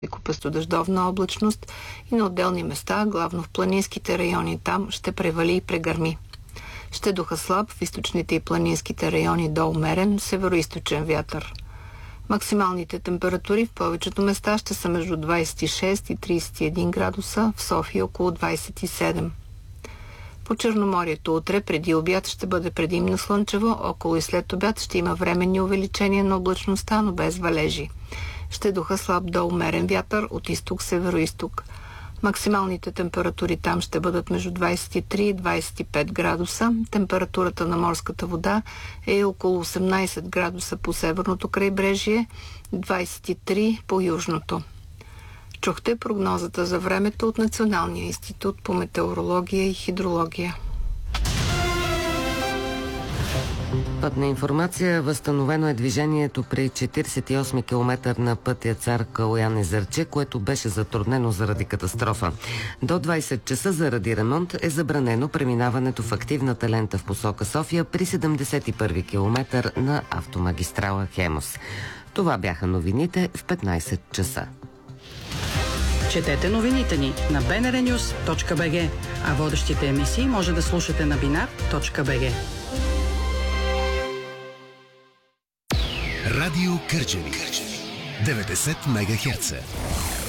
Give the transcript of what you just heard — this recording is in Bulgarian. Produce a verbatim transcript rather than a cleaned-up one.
купестодъждовна облачност и на отделни места, главно в планинските райони, там ще превали и прегърми. Ще духа слаб в източните и планинските райони до умерен североизточен вятър. Максималните температури в повечето места ще са между двадесет и шест и тридесет и един градуса, в София около двадесет и седем. По Черноморието утре преди обяд ще бъде предимно слънчево, около и след обяд ще има временни увеличения на облачността, но без валежи. Ще духа слаб до умерен вятър от изток-североизток. Максималните температури там ще бъдат между двадесет и три и двадесет и пет градуса. Температурата на морската вода е около осемнадесет градуса по северното крайбрежие, двадесет и три по южното. Чухте прогнозата за времето от Националния институт по метеорология и хидрология. Пътна информация. Възстановено е движението при четиридесет и осми километър на пътя Цар Калоян Езерче, което беше затруднено заради катастрофа. До двадесет часа заради ремонт е забранено преминаването в активната лента в посока София при седемдесет и първи километър на автомагистрала Хемос. Това бяха новините в петнадесет часа. Четете новините ни на би ен ар нюс точка би джи, а водещите емисии може да слушате на бинар точка би джи. Радио Кърджали деветдесет мегахерца.